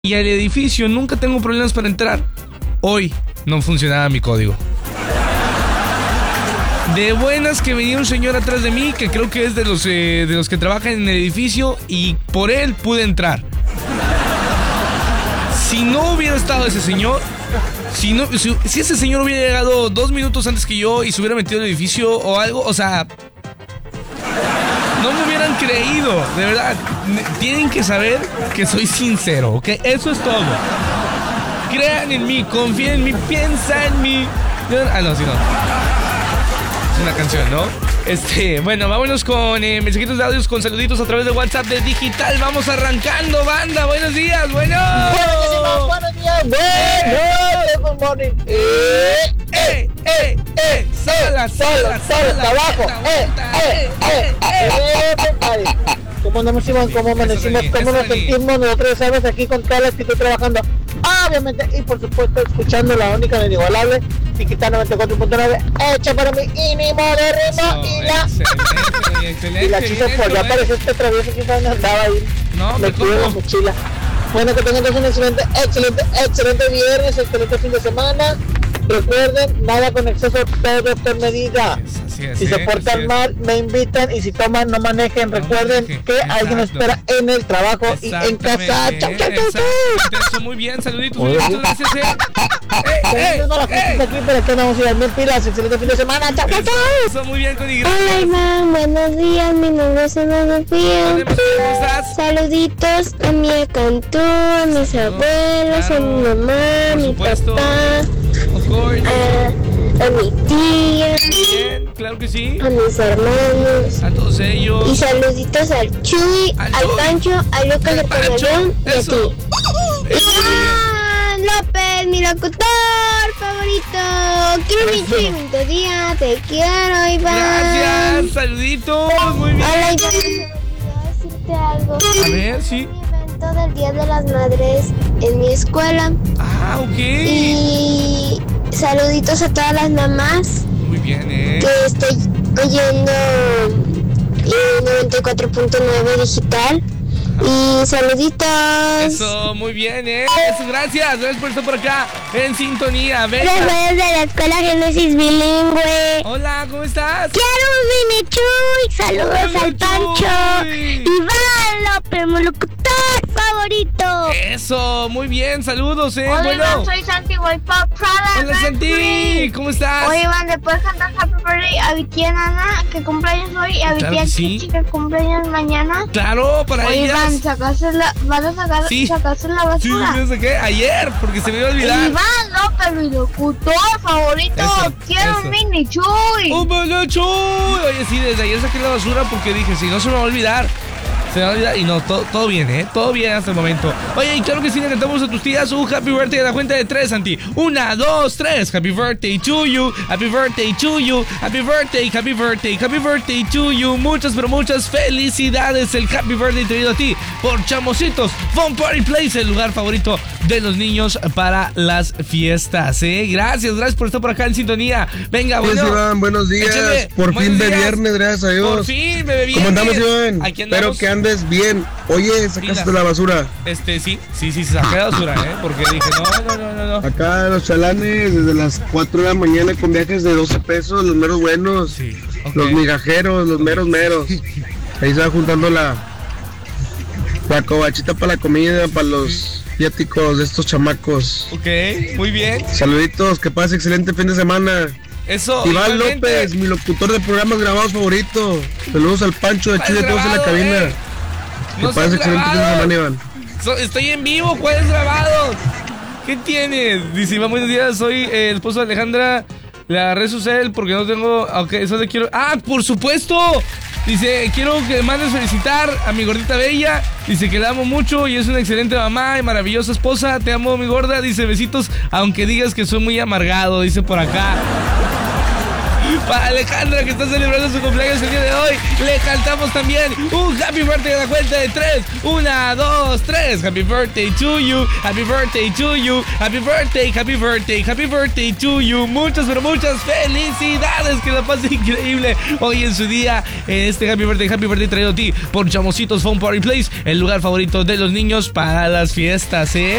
y al edificio nunca tengo problemas para entrar. Hoy no funcionaba mi código. De buenas que venía un señor atrás de mí, que creo que es de los que trabajan en el edificio, y por él pude entrar. Si no hubiera estado ese señor, si ese señor hubiera llegado 2 minutos antes que yo y se hubiera metido en el edificio o algo, o sea, no me hubieran creído, de verdad. Tienen que saber que soy sincero, ¿ok? Eso es todo. Crean en mí, confíen en mí, piensa en mí. No, si no. Es una canción, ¿no? Bueno, vámonos con mensajitos de audios, con saluditos a través de WhatsApp de Digital. Vamos arrancando, banda. Buenos días, bueno. Buenos días, good morning. Sala, abajo. ¿Cómo amanecimos? ¿Cómo nos sentimos? Nosotros estamos aquí con toda la actitud trabajando. Obviamente, y por supuesto, escuchando la única de inigualable Digital 94.9, hecha para mí, y ni modo de ritmo, y la chica, pues ya apareció este travieso que andaba ahí, me cuido la mochila. Bueno, que tengan un excelente viernes, excelente fin de semana. Recuerden, nada con exceso, todo por medida. Si se portan mal, me invitan, y si toman, no manejen. Recuerden que alguien espera en el trabajo y en casa. Chau. Eso, muy bien, saluditos, gracias. Aquí, pero que vamos a ir a 1000 pilas. Excelente fin de semana. Chau. Eso, muy bien, Connie. Hola, Iván, buenos días. Mi nombre es Ana Sofía. ¿Cómo estás? Saluditos a mi Cantú, a mis abuelos, a mi mamá, a mi papá, a mi tía, bien, claro que sí, a mis hermanos, a todos ellos, y saluditos al Chuy, al Pancho, a Lucas de Pabellón y a ti. Iván López, mi locutor favorito. Quiero mi Chuy, mi día, te quiero, Iván. Gracias, saluditos, muy bien. Hola, Iván, quiero decirte algo. A ver, sí. Del Día de las Madres en mi escuela. Ok. Y saluditos a todas las mamás. Muy bien, que estoy oyendo 94.9 Digital. Y saluditos. Eso, muy bien, Eso, gracias por estar por acá en sintonía. Venga. Desde la escuela Génesis Bilingüe. Hola, ¿cómo estás? Quiero un mini Chuy. Saludos al Pancho. Iván López, mi locutor favorito. Eso, muy bien, saludos, Hola, bueno. Iván, soy Santi Guaypa Prada. Hola, Santi, ¿cómo estás? Oye, Iván, ¿le puedes cantar Happy Birthday a mi tía Nana, que cumpleaños hoy, y a mi tía Chichi, que cumpleaños mañana? Claro, para Oye, ellas. Iván, ¿sacaste la basura? Sí, yo saqué ayer, porque se me iba a olvidar. Iván López, mi locutor favorito. Quiero un mini Chuy. ¡Un mini Chuy! Oye, sí, desde ayer saqué la basura porque dije, si no se me va a olvidar. Y no, todo bien, todo bien hasta el momento. Oye, y claro que sí, le cantamos a tus tías un happy birthday a la cuenta de 3, Santi. 1, 2, 3, happy birthday to you, happy birthday to you, happy birthday, happy birthday, happy birthday to you. Muchas, pero muchas felicidades. El happy birthday traído a ti por Chamositos Fun Party Place, el lugar favorito de los niños para las fiestas, Gracias por estar por acá en sintonía. Venga, bueno. Iván, buenos días. Échale. Por fin de viernes, gracias a Dios. Por fin, bebé, viernes. ¿Cómo andamos, Iván? Aquí andamos. Espero que andes bien. Oye, ¿sacaste la basura? Sí, saqué la basura, porque dije, no. Acá los chalanes desde las 4 de la mañana con viajes de 12 pesos, los meros buenos. Sí, okay. Los migajeros, los meros. Ahí se va juntando la cobachita para la comida, para los viáticos de estos chamacos. Ok, muy bien. Saluditos, que pase excelente fin de semana. Eso, Iván López, mi locutor de programas grabados favorito. Saludos al Pancho de Chile, todos en la cabina. Que pase excelente fin de semana, Iván. Estoy en vivo, ¿cuáles grabados? ¿Qué tienes? Dice Iván, buenos días, soy el esposo de Alejandra. La red social porque no tengo. Ok, eso le quiero. ¡Ah, por supuesto! Dice, quiero que mandes felicitar a mi gordita bella. Dice que la amo mucho y es una excelente mamá y maravillosa esposa. Te amo, mi gorda. Dice, besitos, aunque digas que soy muy amargado. Dice por acá. Para Alejandra, que está celebrando su cumpleaños el día de hoy, le cantamos también un happy birthday a la cuenta de 3. 1, 2, 3. Happy birthday to you. Happy birthday to you. Happy birthday, happy birthday, happy birthday to you. Muchas, pero muchas felicidades. Que la pase increíble hoy en su día. En este happy birthday traído a ti por Chamositos Fun Party Place, el lugar favorito de los niños para las fiestas, ¿eh?